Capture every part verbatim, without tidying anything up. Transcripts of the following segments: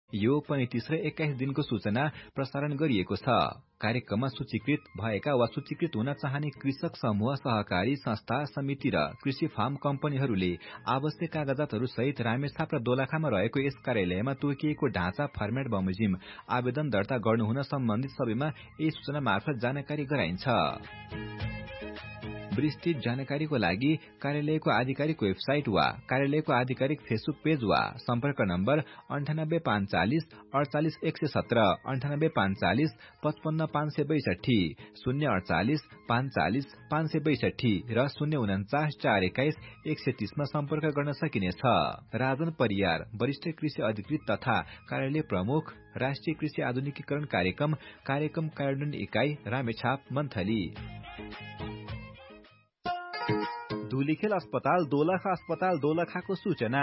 यो पैंतीस र एक्काइस दिनको सूचना प्रसारण गरिएको छ। कार्यक्रममा सूचीकृत भएका वा सूचीकृत हुन चाहने कृषक समूह, सहकारी संस्था, समिति र कृषि फार्म कम्पनीहरूले आवश्यक कागजातहरू सहित रामेछाप र दोलखामा रहेको यस कार्यालयमा तोकिएको ढाँचा फर्मेट बमोजिम आवेदन दर्ता गर्नुहुन सम्बन्धित सबैमा यही सूचना मार्फत जानकारी गराइन्छ। विस्तृत जानकारीको लागि कार्यालयको आधिकारिक वेबसाइट वा कार्यालयको आधिकारिक फेसबुक पेज वा सम्पर्क नम्बर अन्ठानब्बे पाँच चालिस अडचालिस एक सय सत्र अन्ठानब्बे पाँच चालिस पचपन्न पाँच सय बैसठी शून्य अडचालिस पाँच चालिस पाँच सय बैसठी र शून्य उन्चास चार एक्काइस एक सय तीसमा सम्पर्क गर्न सकिनेछ। राजन परियार, वरिष्ठ कृषि अधिकृत तथा कार्यालय प्रमुख, राष्ट्रिय कृषि आधुनिकीकरण कार्यक्रम, कार्यक्रम कार्यान्वयन इकाइ, रामेछाप, मन्थली। धुलीखेल अस्पताल दोलखा अस्पताल दोलखाको सूचना।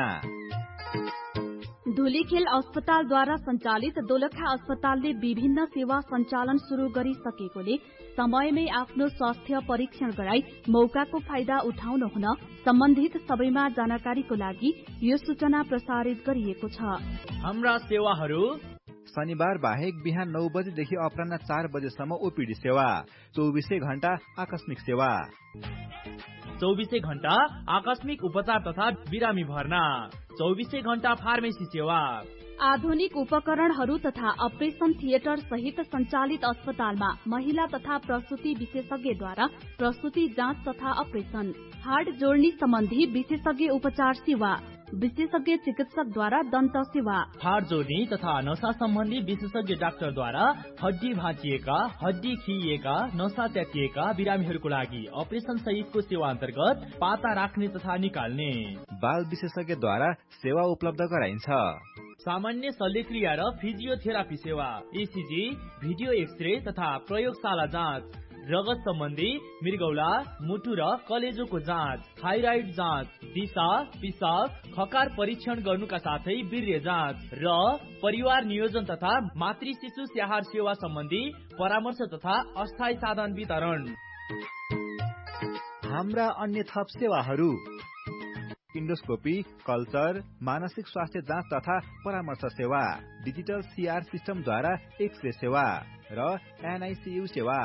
धुलीखेल अस्पतालद्वारा सञ्चालित दोलखा अस्पतालले विभिन्न सेवा सञ्चालन शुरू गरिसकेकोले समयमै आफ्नो स्वास्थ्य परीक्षण गराई मौकाको फाइदा उठाउनु हुन सम्बन्धित सबैमा जानकारीको लागि यो सूचना प्रसारित गरिएको छ। हाम्रा सेवाहरू शनिबार बाहेक बिहान नौ बजेदेखि अपराह्न चार बजेसम्म ओपीडी सेवा, चौबिसै घण्टा आकस्मिक सेवा, चौबिसै घण्टा आकस्मिक उपचार तथा बिरामी भर्ना, चौबिसै घण्टा फार्मेसी सेवा, आधुनिक उपकरणहरू तथा अपरेशन थिएटर सहित सञ्चालित अस्पतालमा महिला तथा प्रसुति विशेषज्ञद्वारा प्रसुति जाँच तथा अपरेशन, हाड जोड्नी सम्बन्धी विशेषज्ञ उपचार सेवा, विशेषज्ञ चिकित्सकद्वारा दन्त सेवा, हाड जोड्नी तथा नसा सम्बन्धी विशेषज्ञ डाक्टरद्वारा हड्डी भाँचिएका, हड्डी खिइएका, नसा च्यातिएका बिरामीहरूको लागि अपरेशन सहितको सेवा अन्तर्गत पाता राख्ने तथा निकाल्ने, बाल विशेषज्ञद्वारा सेवा उपलब्ध गराइन्छ। सामान्य शल्यक्रिया र फिजियोथेरापी सेवा, ईसीजी, भिडियो एक्सरे तथा प्रयोगशाला जाँच, रगत सम्बन्धी मृगौला, मुटु र कलेजोको जाँच, थाइराइड जाँच, दिशा, पिसाब, खकार परीक्षण गर्नुका साथै वीर्य जाँच र परिवार नियोजन तथा मातृ शिशु स्याहार सेवा सम्बन्धी परामर्श तथा अस्थायी साधन वितरण। हाम्रा अन्य थप सेवाहरू इन्डोस्कोपी, कल्चर, मानसिक स्वास्थ्य जाँच तथा परामर्श सेवा, डिजिटल सीआर सिस्टमद्वारा एक्सरे सेवा र एनआईसीयू सेवा।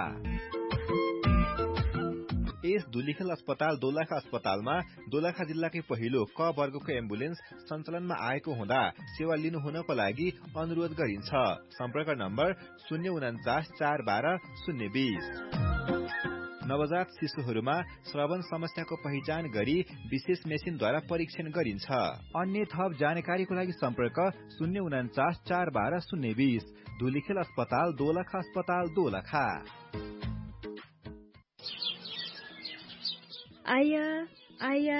यस धुलीखेल अस्पताल दोलखा अस्पतालमा दोलखा जिल्लाकै पहिलो क वर्गको एम्बुलेन्स सञ्चालनमा आएको हुँदा सेवा लिनु हुनको लागि अनुरोध गरिन्छ। सम्पर्क नम्बर शून्य उन्चास चार बाह्र शून्य बीस। नवजात शिशुहरूमा श्रवण समस्याको पहिचान गरी विशेष मेसिनद्वारा परीक्षण गरिन्छ। अन्य थप जानकारीको लागि सम्पर्क शून्य उन्चास चार बाह्र शून्य बीस। धुलीखेल अस्पताल दोलखा अस्पताल दोलखा। आया आया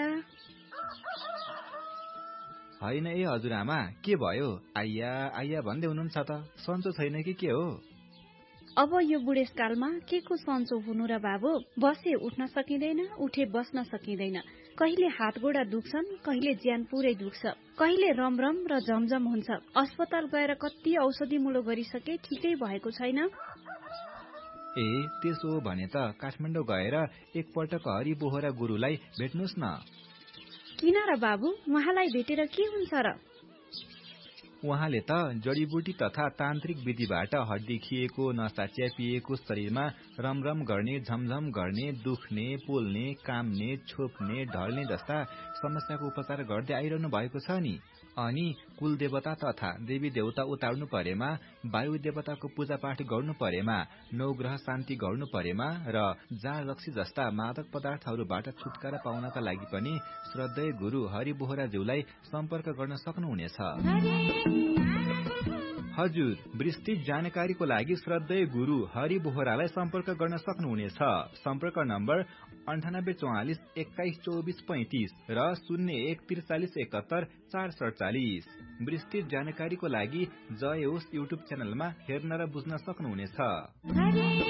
होइन ए हजुरआमा, के भयो? आइया आइया भन्दै हुनुहुन्छ त, सन्चो छैन कि के हो? अब यो बुढेसकालमा के को सन्चो हुनु र बाबु? बसे उठ्न सकिँदैन, उठे बस्न सकिँदैन, कहिले हात गोडा दुख्छन्, कहिले ज्यान पुरै दुख्छ, कहिले रमरम र झमझम हुन्छ। अस्पताल गएर कति औषधि मुलो गरिसके, ठिकै भएको छैन। ए त्यसो हो भने त काठमाडौँ गएर एकपटक हरि बोहरा गुरुलाई भेट्नुहोस् न। किन र बाबु, उहाँलाई भेटेर के हुन्छ र? उहाँले त जडीबुटी तथा तान्त्रिक विधिबाट हड्डी खिएको, नसा च्यापिएको शरीरमा रमरम गर्ने, झमझम गर्ने, दुख्ने, पोल्ने, काम्ने, छोप्ने, ढल्ने जस्ता समस्याको उपचार गर्दै आइरहनु भएको छ नि। अनि कुल देवता तथा देवी देवता उतार्नु परेमा, वायु देवताको पूजापाठ गर्नु परेमा, नवग्रह शान्ति गर्नु परेमा र जाँड रक्सी जस्ता मादक पदार्थहरूबाट छुटकारा पाउनका लागि पनि श्रद्धेय गुरु हरि बोहराज्यूलाई सम्पर्क गर्न सक्नुहुनेछ। हजुर, विस्तृत जानकारीको लागि श्रद्धेय गुरु हरि बोहरालाई सम्पर्क गर्न सक्नुहुनेछ। सम्पर्क नम्बर अन्ठानब्बे चौवालिस एक्काइस चौबिस पैंतिस र शून्य एक त्रिचालिस एकहत्तर चार सडचालिस। विस्तृत जानकारीको लागि जय होस् युट्युब च्यानलमा हेर्न र बुझ्न सक्नुहुनेछ।